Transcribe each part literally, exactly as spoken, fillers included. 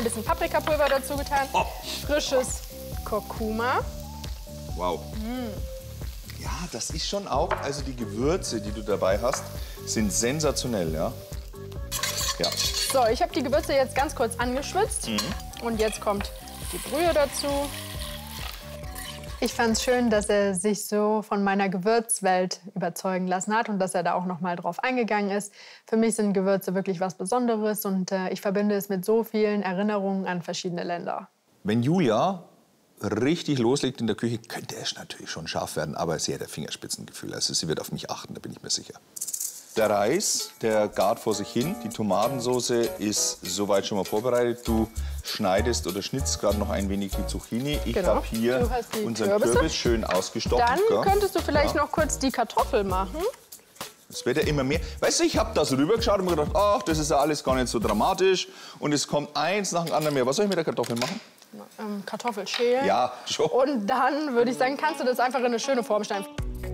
ein bisschen Paprikapulver dazu getan. Oh. Frisches Kurkuma. Wow. Mm. Ja, das ist schon auch, also die Gewürze, die du dabei hast, sind sensationell, ja. Ja. So, ich habe die Gewürze jetzt ganz kurz angeschwitzt. Mhm. Und jetzt kommt die Brühe dazu. Ich fand es schön, dass er sich so von meiner Gewürzwelt überzeugen lassen hat und dass er da auch noch mal drauf eingegangen ist. Für mich sind Gewürze wirklich was Besonderes und äh, ich verbinde es mit so vielen Erinnerungen an verschiedene Länder. Wenn Julia richtig loslegt in der Küche, könnte es natürlich schon scharf werden, aber sie hat ein Fingerspitzengefühl. Also sie wird auf mich achten, da bin ich mir sicher. Der Reis, der gart vor sich hin. Die Tomatensauce ist soweit schon mal vorbereitet. Du schneidest oder schnitzt gerade noch ein wenig die Zucchini. Ich genau. habe hier unseren Kürbisse. Kürbis schön ausgestochen. Dann gell? könntest du vielleicht ja. noch kurz die Kartoffel machen. Es wird ja immer mehr. Weißt du, ich habe da so rübergeschaut und mir gedacht, ach, das ist ja alles gar nicht so dramatisch. Und es kommt eins nach dem anderen mehr. Was soll ich mit der Kartoffel machen? Ähm, Kartoffel schälen. Ja, schon. Und dann würde ich sagen, kannst du das einfach in eine schöne Form schneiden.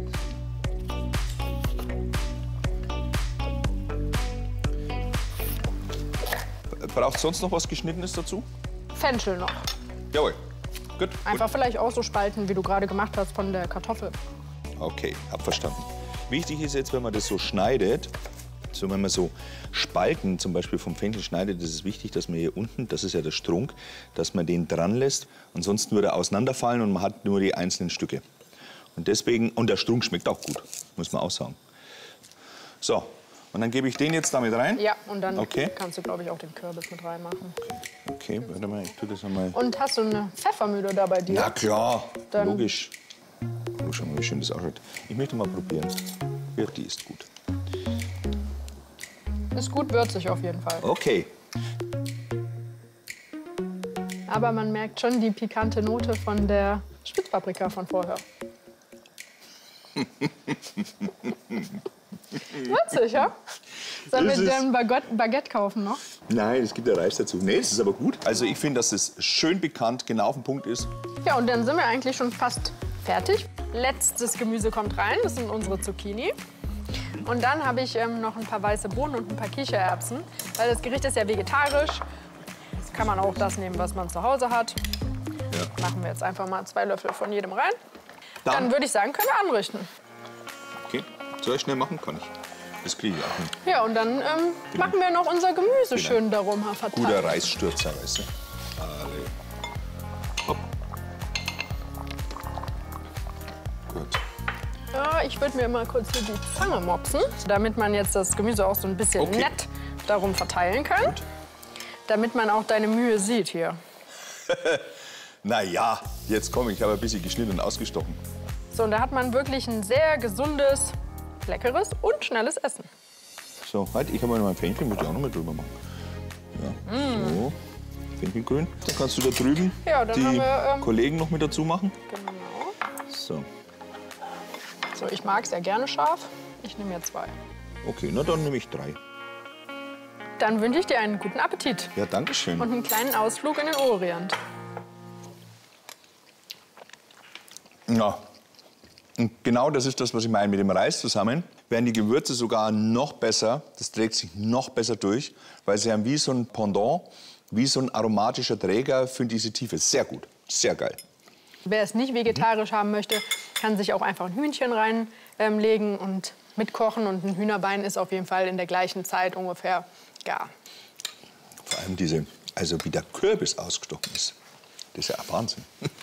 Braucht sonst noch was Geschnittenes dazu? Fenchel noch. Jawohl. Gut. Einfach gut. vielleicht auch so spalten, wie du gerade gemacht hast von der Kartoffel. Okay, hab verstanden. Wichtig ist jetzt, wenn man das so schneidet, so wenn man so Spalten zum Beispiel vom Fenchel schneidet, ist es wichtig, dass man hier unten, das ist ja der Strunk, dass man den dran lässt. Ansonsten würde er auseinanderfallen und man hat nur die einzelnen Stücke. Und deswegen, und der Strunk schmeckt auch gut, muss man auch sagen. So. Und dann gebe ich den jetzt damit rein? Ja, und dann okay. kannst du, glaube ich, auch den Kürbis mit reinmachen. Okay, okay, warte mal, ich tue das nochmal. Und hast du eine Pfeffermühle da bei dir? Ja, klar, dann logisch. Oh, schau mal, wie schön das ausschaut. Ich möchte mal probieren. Ja, die ist gut. Ist gut würzig auf jeden Fall. Okay. Aber man merkt schon die pikante Note von der Spitzpaprika von vorher. Witzig, ja? Sollen wir dir ein Baguette, Baguette kaufen noch? Nein, es gibt ja Reis dazu. Nee, das ist aber gut. Also ich finde, dass es schön bekannt, genau auf den Punkt ist. Ja, und dann sind wir eigentlich schon fast fertig. Letztes Gemüse kommt rein, das sind unsere Zucchini. Und dann habe ich ähm, noch ein paar weiße Bohnen und ein paar Kichererbsen. Weil das Gericht ist ja vegetarisch. Jetzt kann man auch das nehmen, was man zu Hause hat. Ja. Machen wir jetzt einfach mal zwei Löffel von jedem rein. Dann, dann würde ich sagen, können wir anrichten. Okay, soll ich schnell machen? Kann ich. Das kriege ich auch hin. Ja, und dann ähm, genau. machen wir noch unser Gemüse genau. schön darum verteilt. Guter Reisstürzer, weißt du? Alle. Hopp. Gut. Ja, ich würde mir mal kurz hier die Zange mopsen, damit man jetzt das Gemüse auch so ein bisschen okay. nett darum verteilen kann. Gut. Damit man auch deine Mühe sieht hier. Na ja, jetzt komm, ich habe ein bisschen geschnitten und ausgestochen. So, und da hat man wirklich ein sehr gesundes, leckeres und schnelles Essen. So, halt, ich habe mal mein Fähnchen, muss ich auch noch mal drüber machen. Ja, mm. so, Fähnchengrün. Dann kannst du da drüben ja, dann die haben wir, ähm, Kollegen noch mit dazu machen. Genau. So. So, ich mag sehr gerne scharf. Ich nehme jetzt zwei. Okay, na dann nehme ich drei. Dann wünsche ich dir einen guten Appetit. Ja, danke schön. Und einen kleinen Ausflug in den Orient. Ja. Und genau das ist das, was ich meine mit dem Reis zusammen. Werden die Gewürze sogar noch besser, das trägt sich noch besser durch, weil sie haben wie so ein Pendant, wie so ein aromatischer Träger für diese Tiefe. Sehr gut, sehr geil. Wer es nicht vegetarisch haben möchte, kann sich auch einfach ein Hühnchen reinlegen ähm, und mitkochen. Und ein Hühnerbein ist auf jeden Fall in der gleichen Zeit ungefähr gar. Vor allem diese, also wie der Kürbis ausgestochen ist, das ist ja Wahnsinn.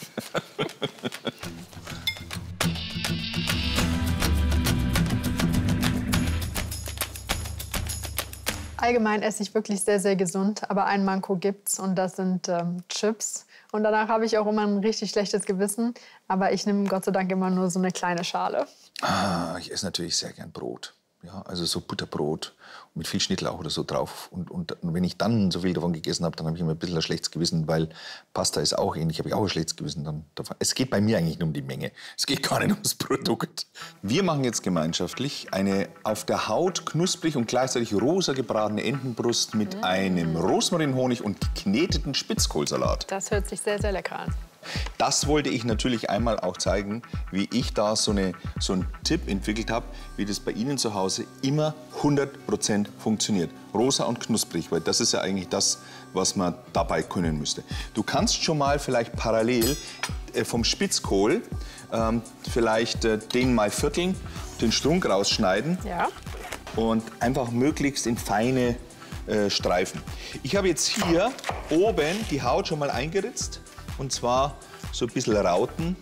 Allgemein esse ich wirklich sehr, sehr gesund, aber ein Manko gibt's und das sind ähm, Chips. Und danach habe ich auch immer ein richtig schlechtes Gewissen, aber ich nehme Gott sei Dank immer nur so eine kleine Schale. Ah, ich esse natürlich sehr gern Brot. Ja, also so Butterbrot mit viel Schnittlauch oder so drauf. Und, und wenn ich dann so viel davon gegessen habe, dann habe ich immer ein bisschen ein schlechtes Gewissen, weil Pasta ist auch ähnlich, habe ich auch ein schlechtes Gewissen dann davon. Es geht bei mir eigentlich nur um die Menge. Es geht gar nicht ums Produkt. Wir machen jetzt gemeinschaftlich eine auf der Haut knusprig und gleichzeitig rosa gebratene Entenbrust mit mm. einem Rosmarinhonig und gekneteten Spitzkohlsalat. Das hört sich sehr, sehr lecker an. Das wollte ich natürlich einmal auch zeigen, wie ich da so, eine, so einen Tipp entwickelt habe, wie das bei Ihnen zu Hause immer hundert Prozent funktioniert. Rosa und knusprig, weil das ist ja eigentlich das, was man dabei können müsste. Du kannst schon mal vielleicht parallel äh, vom Spitzkohl ähm, vielleicht äh, den mal vierteln, den Strunk rausschneiden. Ja. Und einfach möglichst in feine äh, Streifen. Ich habe jetzt hier oben die Haut schon mal eingeritzt. Und zwar so ein bisschen Rauten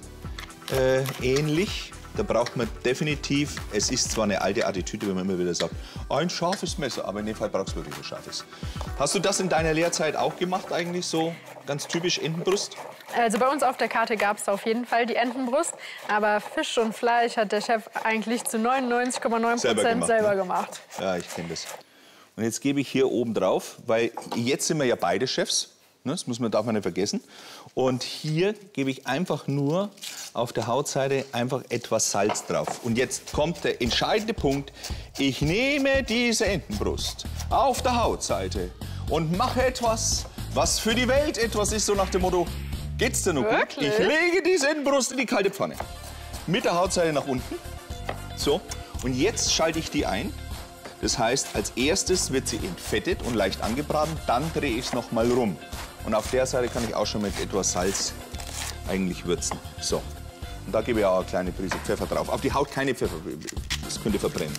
äh, ähnlich. Da braucht man definitiv, es ist zwar eine alte Attitüde, wenn man immer wieder sagt, ein scharfes Messer, aber in dem Fall brauchst du wirklich ein scharfes. Hast du das in deiner Lehrzeit auch gemacht eigentlich, so ganz typisch Entenbrust? Also bei uns auf der Karte gab es auf jeden Fall die Entenbrust. Aber Fisch und Fleisch hat der Chef eigentlich zu neunundneunzig Komma neun Prozent selber gemacht. Ja, ich kenne das. Und jetzt gebe ich hier oben drauf, weil jetzt sind wir ja beide Chefs. Das muss man, darf man nicht vergessen. Und hier gebe ich einfach nur auf der Hautseite einfach etwas Salz drauf. Und jetzt kommt der entscheidende Punkt. Ich nehme diese Entenbrust auf der Hautseite und mache etwas, was für die Welt etwas ist, so nach dem Motto, geht's dir noch gut? Wirklich? Ich lege diese Entenbrust in die kalte Pfanne. Mit der Hautseite nach unten. So, und jetzt schalte ich die ein. Das heißt, als erstes wird sie entfettet und leicht angebraten, dann drehe ich es noch mal rum. Und auf der Seite kann ich auch schon mit etwas Salz eigentlich würzen. So. Und da gebe ich auch eine kleine Prise Pfeffer drauf. Auf die Haut keine Pfeffer, das könnte verbrennen.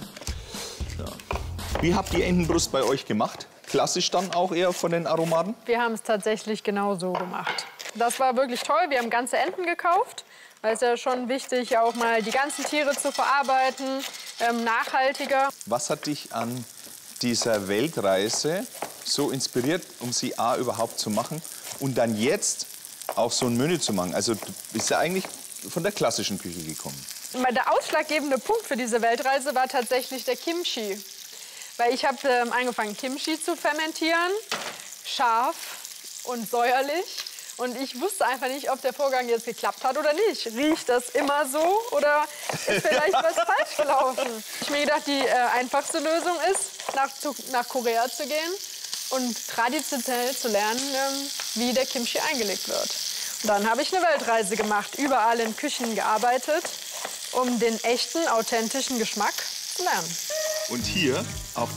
So. Wie habt ihr Entenbrust bei euch gemacht? Klassisch dann auch eher von den Aromaten? Wir haben es tatsächlich genau so gemacht. Das war wirklich toll. Wir haben ganze Enten gekauft. Weil es ja schon wichtig, auch mal die ganzen Tiere zu verarbeiten, ähm, nachhaltiger. Was hat dich an dieser Weltreise so inspiriert, um sie A überhaupt zu machen und dann jetzt auch so ein Menü zu machen? Also du bist ja eigentlich von der klassischen Küche gekommen. Der ausschlaggebende Punkt für diese Weltreise war tatsächlich der Kimchi. Weil ich habe ähm, angefangen, Kimchi zu fermentieren, scharf und säuerlich. Und ich wusste einfach nicht, ob der Vorgang jetzt geklappt hat oder nicht. Riecht das immer so oder ist vielleicht was falsch gelaufen? Ich habe mir gedacht, die äh, einfachste Lösung ist, nach, zu, nach Korea zu gehen und traditionell zu lernen, ähm, wie der Kimchi eingelegt wird. Und dann habe ich eine Weltreise gemacht, überall in Küchen gearbeitet, um den echten, authentischen Geschmack zu lernen. Und hier auf